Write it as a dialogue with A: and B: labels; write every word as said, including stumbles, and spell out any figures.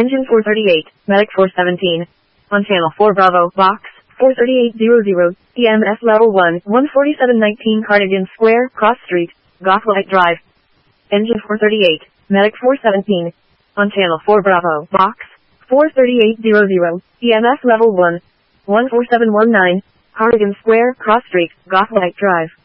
A: Engine four thirty-eight, Medic four seventeen. On channel four Bravo, box, four thirty-eight hundred, E M S level one, one forty-seven nineteen Cardigan Square, Cross Street, Gothlight Drive. Engine four thirty-eight, Medic four seventeen. On channel four Bravo, box, four thirty-eight hundred, E M S level one, one four seven one nine, Cardigan Square, Cross Street, Gothlight Drive.